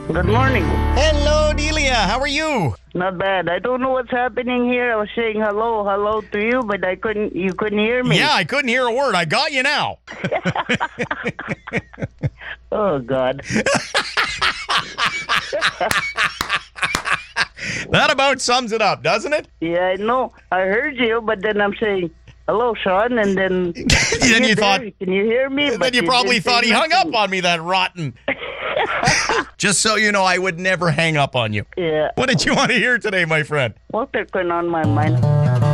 Good morning. Hello, Delia. How are you? Not bad. I don't know what's happening here. I was saying hello to you, but you couldn't hear me. Yeah, I couldn't hear a word. I got you now. Oh, God. That about sums it up, doesn't it? Yeah, I know. I heard you, but then I'm saying, hello, Sean, and then... Then you thought... Can you hear me? Then But you probably didn't say thought he hung up nothing. on me, that rotten. Just so you know, I would never hang up on you. Yeah. What did you want to hear today, my friend? What's going on my mind?